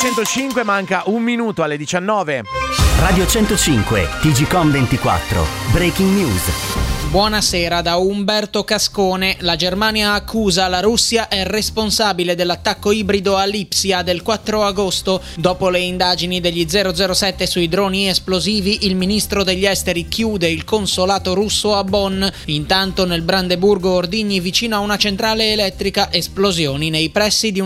105, manca un minuto alle 19. Radio 105, TGcom 24, Breaking News. Buonasera da Umberto Cascone. La Germania accusa la Russia è responsabile dell'attacco ibrido a Lipsia del 4 agosto. Dopo le indagini degli 007 sui droni esplosivi, il ministro degli esteri chiude il consolato russo a Bonn. Intanto nel Brandeburgo Ordigni, vicino a una centrale elettrica, esplosioni nei pressi di